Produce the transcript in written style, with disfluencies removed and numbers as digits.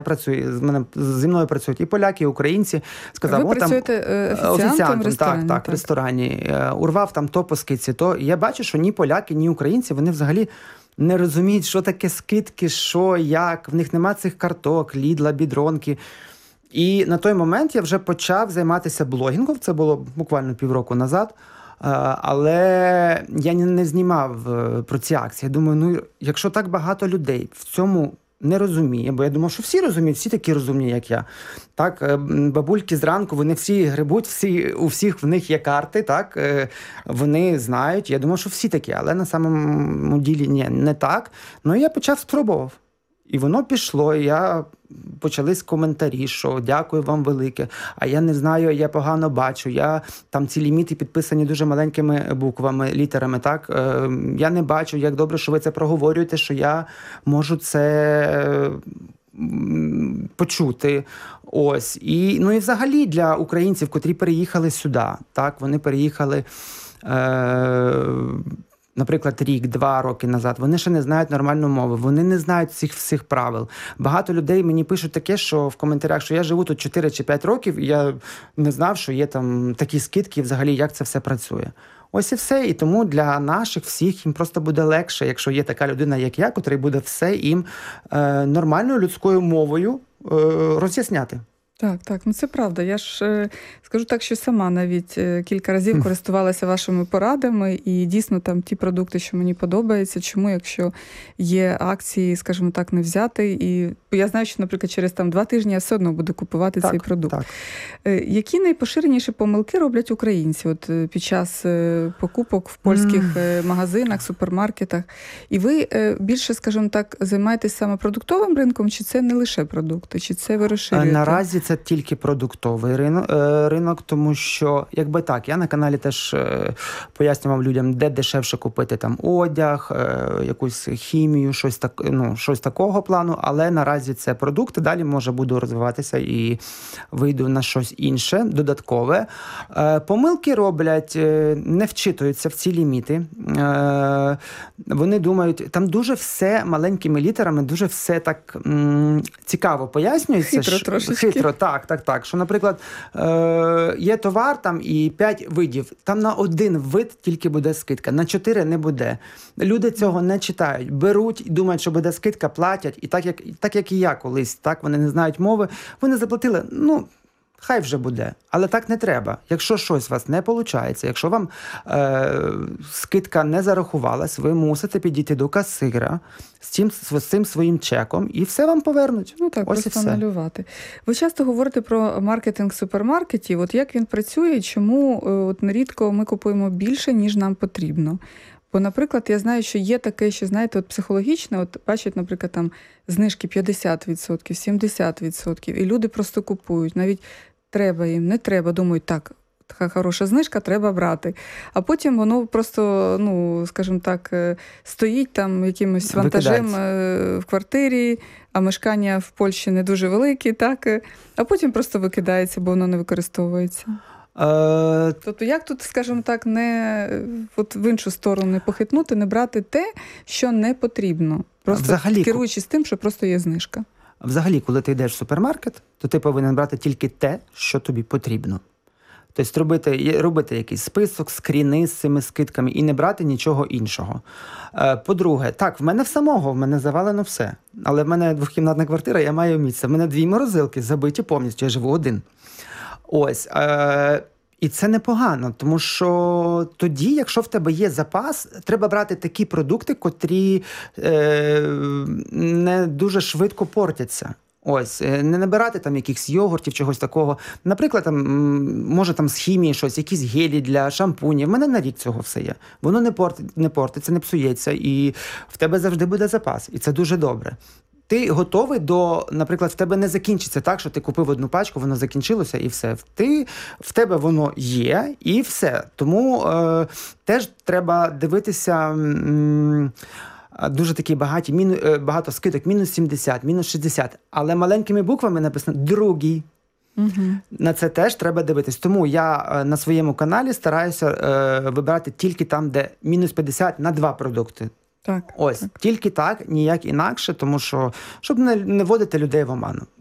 працюю, зі мною працюють і поляки, і українці. Сказав, ви працюєте офіціантом в ресторані? Так, в ресторані. Урвав там то по скидці, то. І я бачу, що ні поляки, ні українці, вони взагалі не розуміють, що таке скидки, що, як. В них нема цих карток, Лідла, Бідронки. І на той момент я вже почав займатися блогінгом. Це було буквально півроку назад. Але я не знімав про ці акції. Я думаю, якщо так багато людей в цьому не розуміє, бо я думав, що всі розуміють, всі такі розумні, як я. Так, бабульки зранку, вони всі грибуть, у всіх в них є карти, так, вони знають. Я думав, що всі такі, але на самому ділі не так. Ну, я спробував. І воно пішло, і почались коментарі, що дякую вам велике, а я не знаю, я погано бачу, там ці ліміти підписані дуже маленькими буквами, літерами, так, я не бачу, як добре, що ви це проговорюєте, що я можу це почути. Ось. І взагалі для українців, котрі переїхали сюди, так, вони переїхали наприклад, рік-два роки назад, вони ще не знають нормальну мову, вони не знають цих всіх правил. Багато людей мені пишуть таке, що в коментарях, що я живу тут 4 чи 5 років, і я не знав, що є там такі скидки, взагалі, як це все працює. Ось і все. І тому для наших всіх їм просто буде легше, якщо є така людина, як я, котрий буде все їм нормальною людською мовою роз'ясняти. Так, це правда. Я ж скажу так, що сама навіть кілька разів користувалася вашими порадами, і дійсно там ті продукти, що мені подобаються, чому, якщо є акції, скажімо так, не взяти. І я знаю, що, наприклад, через 2 тижні я все одно буду купувати цей продукт. Так. Які найпоширеніші помилки роблять українці під час покупок в польських магазинах, супермаркетах? І ви більше, скажімо так, займаєтесь саме продуктовим ринком, чи це не лише продукти, чи це ви розширюєте? Наразі це тільки продуктовий ринок, тому що, якби так, я на каналі теж пояснював людям, де дешевше купити там одяг, якусь хімію, щось такого плану, але наразі це продукти, далі, може, буду розвиватися і вийду на щось інше, додаткове. Помилки роблять, не вчитуються в ці ліміти. Вони думають, там дуже все маленькими літерами, дуже все так цікаво пояснюється. Хитро трошечки. Хитро, так. Що, наприклад, є товар там і 5 видів. Там на 1 вид тільки буде скидка, на 4 не буде. Люди цього не читають. Беруть і думають, що буде скидка, платять. І так як і я колись, так, вони не знають мови. Вони заплатили, хай вже буде. Але так не треба. Якщо щось у вас не виходить, якщо вам скидка не зарахувалась, ви мусите підійти до касира з цим своїм чеком і все вам повернуть. Так, ось просто анулювати. Ви часто говорите про маркетинг супермаркетів. Як він працює, чому нерідко ми купуємо більше, ніж нам потрібно? Бо, наприклад, я знаю, що є таке, що, знаєте, психологічне, бачать, наприклад, там знижки 50%, 70%, і люди просто купують. Навіть треба їм, не треба, думають, так, така хороша знижка, треба брати. А потім воно просто, скажімо так, стоїть там якимось вантажем в квартирі, а мешкання в Польщі не дуже великі, так, а потім просто викидається, бо воно не використовується. Тобто як тут, скажімо так, не в іншу сторону не похитнути, не брати те, що не потрібно, просто керуючись тим, що просто є знижка? Взагалі, коли ти йдеш в супермаркет, то ти повинен брати тільки те, що тобі потрібно. Тобто робити якийсь список, скріни з цими скидками і не брати нічого іншого. По-друге, так, в мене завалено все. Але в мене 2-кімнатна квартира, я маю місце. В мене 2 морозилки забиті повністю, я живу один. Ось. І це непогано, тому що тоді, якщо в тебе є запас, треба брати такі продукти, котрі не дуже швидко портяться. Ось, не набирати там якихось йогуртів, чогось такого. Наприклад, може з хімії щось, якісь гелі для шампунів. В мене на рік цього все є. Воно не портиться, не псується, і в тебе завжди буде запас. І це дуже добре. Ти готовий наприклад, в тебе не закінчиться так, що ти купив 1 пачку, воно закінчилося і все. В тебе воно є і все. Тому теж треба дивитися дуже такі багато скидок, мінус 70, мінус 60. Але маленькими буквами написано «другий». Угу. На це теж треба дивитись. Тому я на своєму каналі стараюся вибирати тільки там, де мінус 50 на 2 продукти. Так, Ось, так. тільки так, ніяк інакше, тому що, щоб не вводити людей в оману.